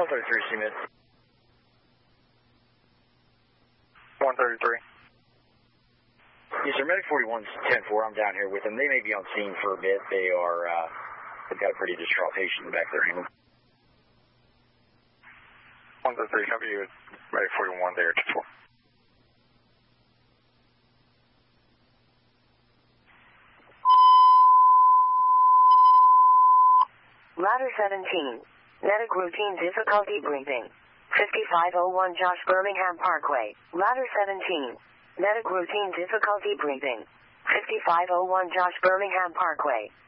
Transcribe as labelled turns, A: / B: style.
A: 133, CMID.
B: 133.
A: Yes, sir. Medic 41's 10-4. I'm down here with them. They may be on scene for a bit. They are, they've got a pretty distraught patient in the back of their ambulance.
B: 133, copy you. Medic 41 there, 10-4.
C: Ladder 17. Medic routine difficulty breathing. 5501 Josh Birmingham Parkway. Ladder 17. Medic routine difficulty breathing. 5501 Josh Birmingham Parkway.